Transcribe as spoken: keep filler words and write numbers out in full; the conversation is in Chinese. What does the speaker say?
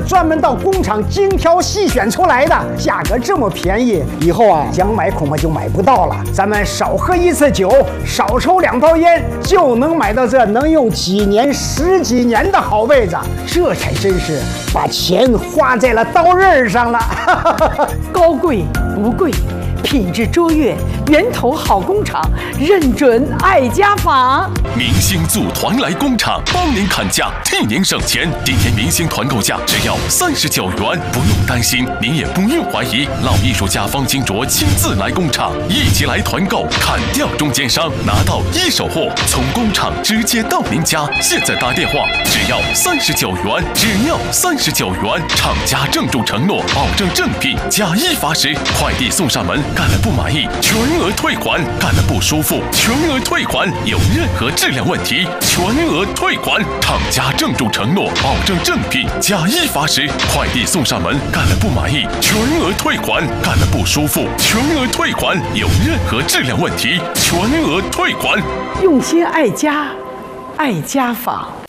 专门到工厂精挑细选出来的，价格这么便宜，以后啊想买恐怕就买不到了。咱们少喝一次酒，少抽两包烟，就能买到这能用几年、十几年的好被子，这才真是把钱花在了刀刃上了。 高贵不贵，品质卓越，源头好工厂，认准爱家纺。 明星组团来工厂，帮您砍价，替您省钱。今天明星团购价只要三十九元，不用担心，您也不用怀疑，老艺术家方金卓亲自来工厂，一起来团购，砍掉中间商，拿到一手货，从工厂直接到您家。现在打电话，只要三十九元，只要三十九元，厂家郑重承诺，保证正品，假一罚十，快递送上门，干了不满意，全额退款，干了不舒服，全额退款，有任何质量问题，全额退款，厂家郑重承诺，保证正品，假一罚十，快递送上门，干了不满意，全额退款，干了不舒服，全额退款，有任何质量问题，全额退款。 用心爱家，爱家纺。